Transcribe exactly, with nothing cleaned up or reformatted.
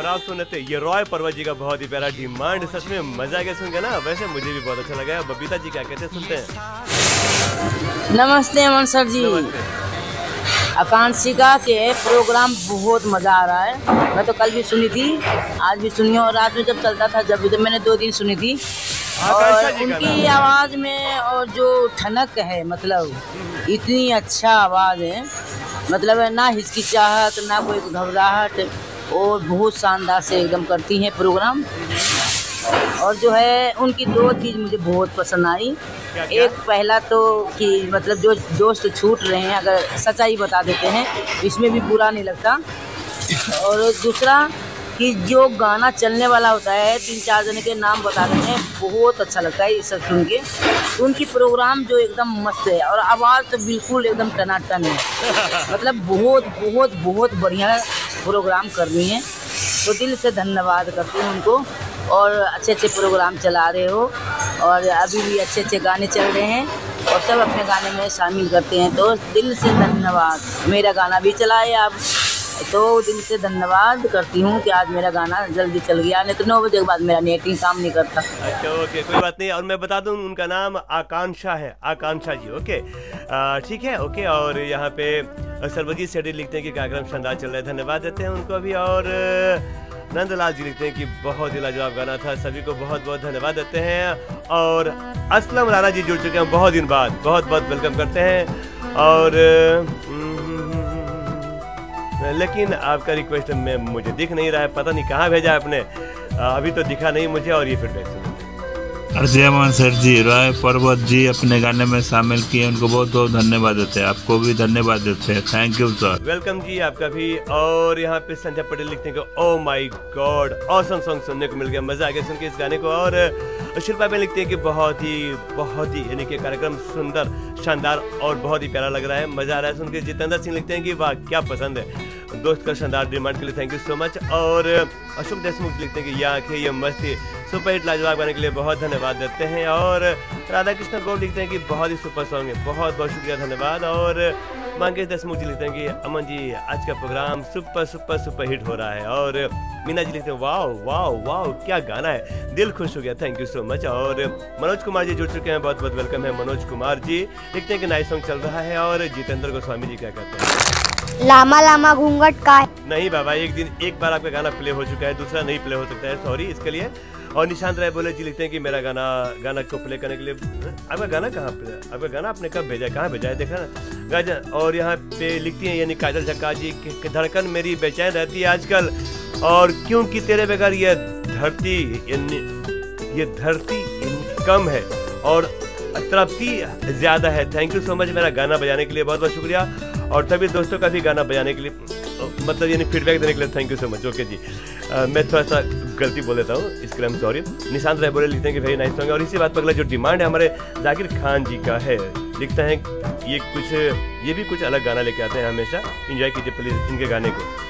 आप सुन रहे थे ये रॉय पर्वत जी का बहुत ही प्यारा डिमांड, सच में मजा आ गया सुन के ना। वैसे मुझे भी बहुत अच्छा लगा। बबीता जी क्या कहते हैं सुनते हैं। नमस्ते अमन सर जी। आकांक्षिका के प्रोग्राम बहुत मज़ा आ रहा है। मैं तो कल भी सुनी थी, आज भी सुनी और रात में जब चलता था जब भी, तो मैंने दो दिन सुनी थी। और उनकी आवाज़ में और जो ठनक है, मतलब इतनी अच्छा आवाज़ है, मतलब ना हिचकिचाहट ना कोई घबराहट, और बहुत शानदार से एकदम करती हैं प्रोग्राम। और जो है उनकी दो चीज़ मुझे बहुत पसंद आई। क्या क्या? एक पहला तो कि मतलब जो दोस्त छूट रहे हैं अगर सच्चाई बता देते हैं इसमें भी बुरा नहीं लगता। और दूसरा कि जो गाना चलने वाला होता है तीन चार जने के नाम बता देते हैं, बहुत अच्छा लगता है ये सब सुन के। उनकी प्रोग्राम जो एकदम मस्त है और आवाज़ तो बिल्कुल एकदम टनाटन है। मतलब बहुत बहुत बहुत बढ़िया प्रोग्राम कर रही हैं, तो दिल से धन्यवाद करती हूँ उनको। और अच्छे अच्छे प्रोग्राम चला रहे हो और अभी भी अच्छे अच्छे गाने चल रहे हैं और सब अपने गाने में शामिल करते हैं, तो दिल से धन्यवाद। मेरा गाना भी चलाए आप, तो दिल से धन्यवाद करती हूँ कि आज मेरा गाना जल्दी चल गया, नहीं तो नौ बजे के बाद मेरा नेटिंग काम नहीं करता। अच्छा ओके, कोई बात नहीं। और मैं बता दूँ उनका नाम आकांक्षा है, आकांक्षा जी। ओके ठीक है ओके। और यहाँ पे सर्वजीत सेठी लिखते हैं कि कार्यक्रम शानदार चल रहा है, धन्यवाद देते हैं उनको भी। और नंदलाल जी लिखते हैं कि बहुत ही लाजवाब गाना था, सभी को बहुत बहुत धन्यवाद देते हैं। और असलम राणा जी जुड़ चुके हैं बहुत दिन बाद, बहुत बहुत वेलकम करते हैं। और लेकिन आपका रिक्वेस्ट में मुझे दिख नहीं रहा है, पता नहीं कहाँ भेजा है आपने, अभी तो दिखा नहीं मुझे। और ये फीडबैक सुनिए। अर्जयमान सर जी, रॉय पर्वत जी अपने गाने में शामिल किए, उनको बहुत बहुत धन्यवाद देते हैं। आपको भी धन्यवाद देते हैं, थैंक यू सर। वेलकम जी आपका भी। और यहाँ पे संध्या पटेल लिखते हैं कि oh my God awesome song सुनने को मिल गया, मजा आ गया सुन के इस गाने को। और शिल्पा में लिखते हैं कि बहुत ही बहुत ही यानी कि कार्यक्रम सुंदर शानदार और बहुत ही प्यारा लग रहा है, मजा आ रहा है सुन के। जितेंद्र सिंह लिखते हैं कि वाह क्या पसंद है, दोस्त का शानदार डिमांड के लिए थैंक यू सो मच। और अशोक देशमुख लिखते हैं कि ये आंखें ये मस्ती सुपर हिट लाजवाब गाने के लिए बहुत धन्यवाद देते हैं। और राधा कृष्ण गौड़ लिखते हैं कि बहुत ही सुपर सॉन्ग है, बहुत बहुत शुक्रिया धन्यवाद। और मंगेश देशमुख जी लिखते हैं कि अमन जी आज का programme super super super hit हो रहा है। और मीना जी लिखते हैं वाह वाह वाह क्या गाना है, दिल खुश हो गया, थैंक यू सो मच। और मनोज कुमार जी जुड़ चुके हैं, बहुत बहुत वेलकम है मनोज कुमार जी। लिखते हैं कि नाइस सॉन्ग चल रहा है। और जितेंद्र गोस्वामी जी क्या कहते हैं, लामा लामा घूंघट का है। नहीं बाबा, एक दिन एक बार आपका गाना प्ले हो चुका है, दूसरा नहीं प्ले हो सकता है, सॉरी इसके लिए। और निशांत राय बोले जी लिखते हैं कि मेरा गाना गाना को प्ले करने के लिए, आपका गाना कहाँ पे, आपका गाना आपने कब भेजा है, कहाँ भेजा है देखा ना गाजा। और यहाँ पे लिखती हैं यानी काजल झक्का जी कि धड़कन मेरी बेचैन रहती है आजकल, और क्योंकि तेरे बगैर ये धरती ये धरती कम है और तड़पती ज्यादा है। थैंक यू सो मच मेरा गाना बजाने के लिए, बहुत बहुत शुक्रिया। और सभी दोस्तों का भी गाना बजाने के लिए, मतलब यानी फीडबैक देने के लिए thank you so much. Okay जी, आ, मैं थोड़ा सा गलती बोल देता हूँ, इसके लिए हम सॉरी। निशांत राय बोले लिखते हैं कि वेरी नाइस सॉन्ग। और इसी बात पर अगला जो डिमांड है हमारे जाकिर खान जी का है, लिखते हैं ये कुछ ये भी कुछ अलग गाना लेके आते हैं हमेशा, एंजॉय कीजिए प्लीज इनके गाने को।